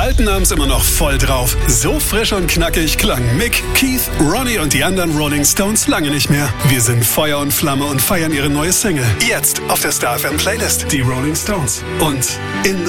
Alten haben's immer noch voll drauf. So frisch und knackig klang Mick, Keith, Ronnie und die anderen Rolling Stones lange nicht mehr. Wir sind Feuer und Flamme und feiern ihre neue Single. Jetzt auf der Star FM Playlist. Die Rolling Stones. Und In the